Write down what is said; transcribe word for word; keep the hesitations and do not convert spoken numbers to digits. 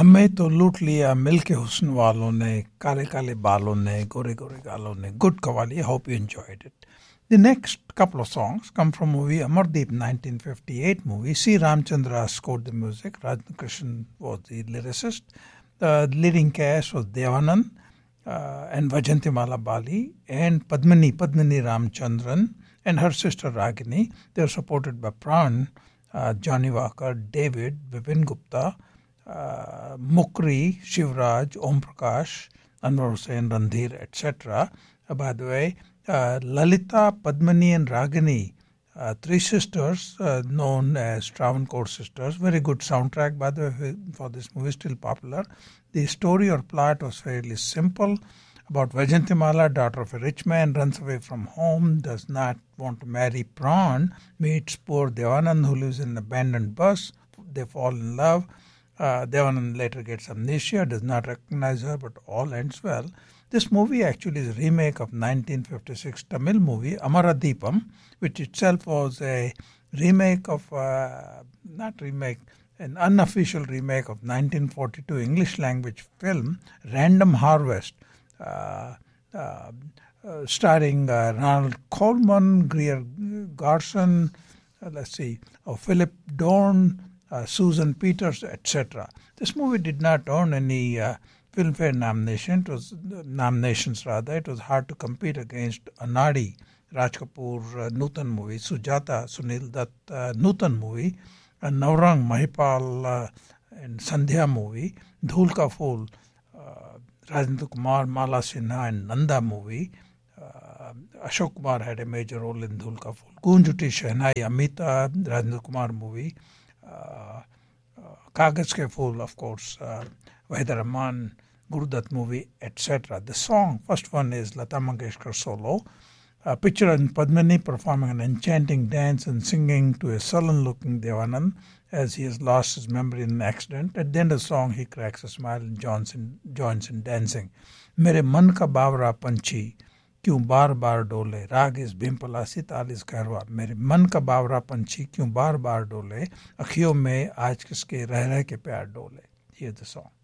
हमें तो लूट लिया मिलके हुस्न वालों ने, काले काले बालों ने, गोरे गोरे गालों ने. Good Kawali. I hope you enjoyed it. The next couple of songs come from movie Amardeep nineteen fifty-eight movie. C. Ramchandra scored the music. Rajendra Krishnan was the lyricist. The leading cast was Devanand uh, and Vajantimala Bali and Padmini, Padmini Ramchandran and her sister Ragini. They were supported by Pran, uh, Johnny Walker, David, Vipin Gupta, uh, Mukri, Shivraj, Om Prakash, Anwar Hussain, Randhir, et cetera. Uh, by the way, uh, Lalita, Padmini and Ragini, uh, three sisters uh, known as Travancore sisters. Very good soundtrack, by the way, for this movie, still popular. The story or plot was fairly simple. About Vajantimala, daughter of a rich man, runs away from home, does not want to marry Pran, meets poor Devanand who lives in an abandoned bus. They fall in love. Uh, Devanand later gets amnesia, does not recognize her, but all ends well. This movie actually is a remake of nineteen fifty-six Tamil movie Amaradeepam, which itself was a remake of, uh, not remake, an unofficial remake of nineteen forty-two English language film Random Harvest, uh, uh, uh, starring uh, Ronald Coleman, Greer Garson, uh, let's see, uh, Philip Dorn, Uh, Susan Peters, et cetera. This movie did not earn any uh, Filmfare nomination. It was uh, nominations rather. It was hard to compete against Anadi, Raj Kapoor, uh, Nutan movie, Sujata, Sunil Dutt, uh, Nutan movie, and Naurang, Mahipal, uh, and Sandhya movie, Dhool Ka Phool, uh, Rajendra Kumar, Mala Sinha, and Nanda movie. Uh, Ashok Kumar had a major role in Dhool Ka Phool. Gunjuti Shehnai, Amita, Rajendra Kumar movie. Uh, uh, Kagaz Ke Phool, of course, uh, Wahid Rahman, Gurudat movie, et cetera. The song, first one is Lata Mangeshkar solo. Uh, picture in Padmini performing an enchanting dance and singing to a sullen-looking Devanand as he has lost his memory in an accident. At the end of the song, he cracks a smile and joins in, joins in dancing. Mere man ka bawra panchi, क्यों बार बार डोले, राग इस भीमपलासी ताल इस कहरवा, मेरे मन का बावरा पंछी क्यों बार बार डोले, अखियों में आज किसके रह रह के प्यार डोले. Here's the song.